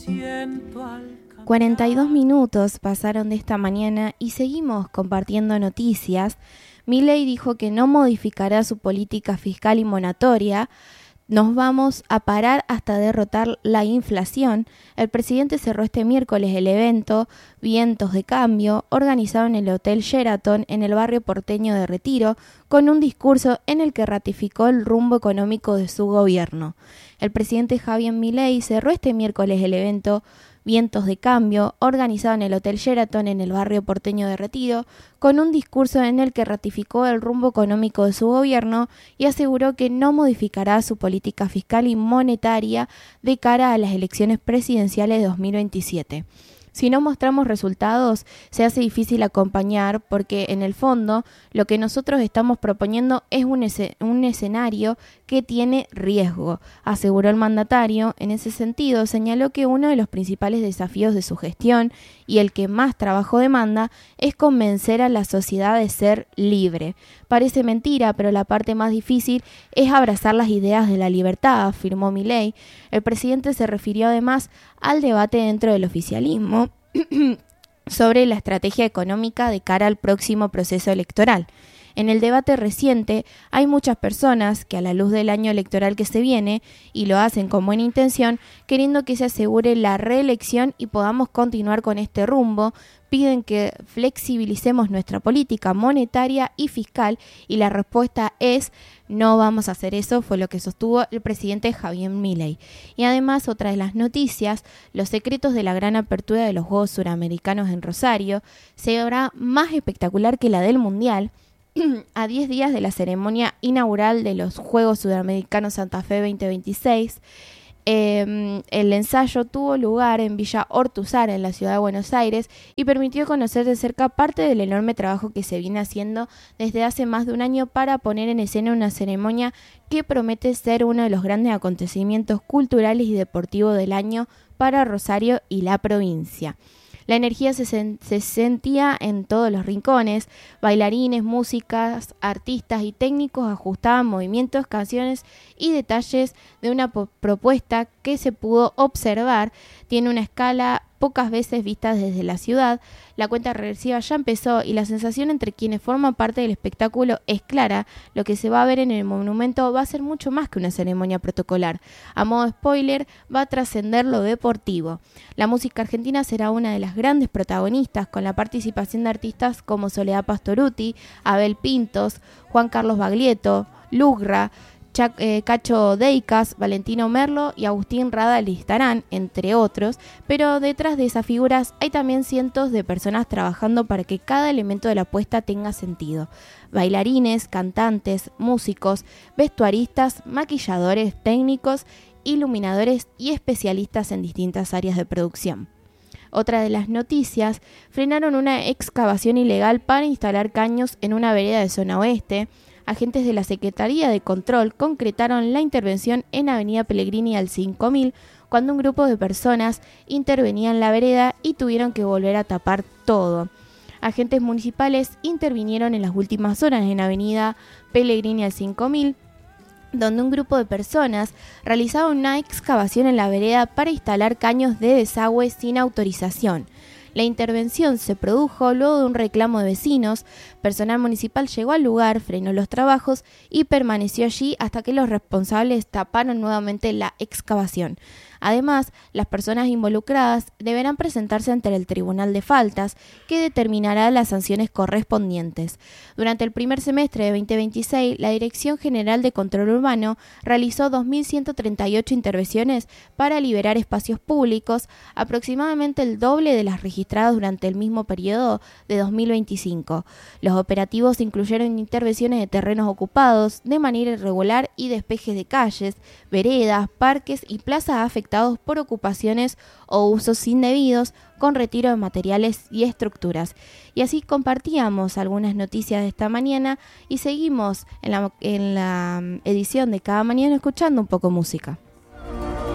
42 minutos pasaron de esta mañana y seguimos compartiendo noticias. Milei dijo que no modificará su política fiscal y monetaria. Nos vamos a parar hasta derrotar la inflación. El presidente cerró este miércoles el evento Vientos de Cambio, organizado en el Hotel Sheraton en el barrio porteño de Retiro, con un discurso en el que ratificó el rumbo económico de su gobierno. El presidente Javier Milei cerró este miércoles el evento Vientos de Cambio, organizado en el Hotel Sheraton en el barrio porteño de Retiro, con un discurso en el que ratificó el rumbo económico de su gobierno y aseguró que no modificará su política fiscal y monetaria de cara a las elecciones presidenciales de 2027. Si no mostramos resultados, se hace difícil acompañar porque, en el fondo, lo que nosotros estamos proponiendo es un escenario que tiene riesgo, aseguró el mandatario. En ese sentido, señaló que uno de los principales desafíos de su gestión y el que más trabajo demanda es convencer a la sociedad de ser libre. Parece mentira, pero la parte más difícil es abrazar las ideas de la libertad, afirmó Milei. El presidente se refirió además al debate dentro del oficialismo sobre la estrategia económica de cara al próximo proceso electoral. En el debate reciente hay muchas personas que, a la luz del año electoral que se viene, y lo hacen con buena intención, queriendo que se asegure la reelección y podamos continuar con este rumbo, piden que flexibilicemos nuestra política monetaria y fiscal, y la respuesta es: no vamos a hacer eso, fue lo que sostuvo el presidente Javier Milei. Y además, otra de las noticias, los secretos de la gran apertura de los Juegos Suramericanos en Rosario se hará más espectacular que la del Mundial. A 10 días de la ceremonia inaugural de los Juegos Sudamericanos Santa Fe 2026, el ensayo tuvo lugar en Villa Ortúzar, en la ciudad de Buenos Aires, y permitió conocer de cerca parte del enorme trabajo que se viene haciendo desde hace más de un año para poner en escena una ceremonia que promete ser uno de los grandes acontecimientos culturales y deportivos del año para Rosario y la provincia. La energía se sentía en todos los rincones. Bailarines, músicas, artistas y técnicos ajustaban movimientos, canciones y detalles de una propuesta que se pudo observar. Tiene una escala pocas veces vista desde la ciudad. La cuenta regresiva ya empezó y la sensación entre quienes forman parte del espectáculo es clara. Lo que se va a ver en el monumento va a ser mucho más que una ceremonia protocolar. A modo spoiler, va a trascender lo deportivo. La música argentina será una de las grandes protagonistas, con la participación de artistas como Soledad Pastorutti, Abel Pintos, Juan Carlos Baglietto, Lugra, Cacho Deicas, Valentino Merlo y Agustín Radal estarán, entre otros, pero detrás de esas figuras hay también cientos de personas trabajando para que cada elemento de la puesta tenga sentido. Bailarines, cantantes, músicos, vestuaristas, maquilladores, técnicos, iluminadores y especialistas en distintas áreas de producción. Otra de las noticias, frenaron una excavación ilegal para instalar caños en una vereda de zona oeste. Agentes de la Secretaría de Control concretaron la intervención en Avenida Pellegrini al 5000 cuando un grupo de personas intervenía en la vereda y tuvieron que volver a tapar todo. Agentes municipales intervinieron en las últimas horas en Avenida Pellegrini al 5000, donde un grupo de personas realizaba una excavación en la vereda para instalar caños de desagüe sin autorización. La intervención se produjo luego de un reclamo de vecinos. Personal municipal llegó al lugar, frenó los trabajos y permaneció allí hasta que los responsables taparon nuevamente la excavación. Además, las personas involucradas deberán presentarse ante el Tribunal de Faltas, que determinará las sanciones correspondientes. Durante el primer semestre de 2026, la Dirección General de Control Urbano realizó 2.138 intervenciones para liberar espacios públicos, aproximadamente el doble de las registradas durante el mismo periodo de 2025. Los operativos incluyeron intervenciones de terrenos ocupados de manera irregular y despejes de calles, veredas, parques y plazas afectados por ocupaciones o usos indebidos, con retiro de materiales y estructuras. Y así compartíamos algunas noticias de esta mañana y seguimos en la edición de cada mañana escuchando un poco música.